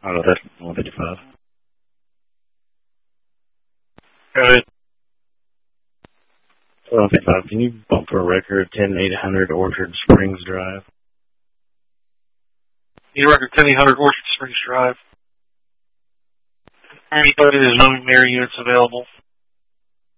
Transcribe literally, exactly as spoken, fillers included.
Oh, that's one fifty-five. Go ahead. one fifty-five, can you bump for a record ten eight hundred Orchard Springs Drive? Need a record ten eight hundred Orchard Springs Drive. Anybody, there's no Mary units available.